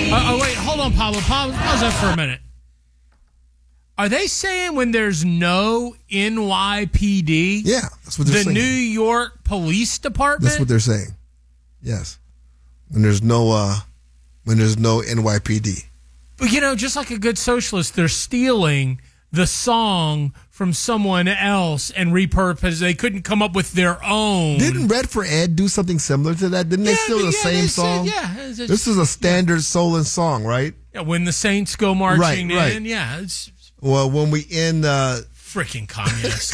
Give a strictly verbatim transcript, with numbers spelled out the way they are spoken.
oh, wait, hold on, Pablo. Pause, pause that for a minute. Are they saying when there's no N Y P D? Yeah, that's what they're the saying. The New York Police Department? That's what they're saying. Yes. When there's no uh, when there's no N Y P D. But, you know, just like a good socialist, they're stealing the song from someone else and repurpose. They couldn't come up with their own. Didn't Red for Ed do something similar to that? Didn't yeah, they steal the yeah, same they song? Said, yeah. It's, this is a standard yeah. Solon song, right? Yeah, when the Saints go marching right, right. in. Yeah. It's, well, when we end... Uh, freaking communists.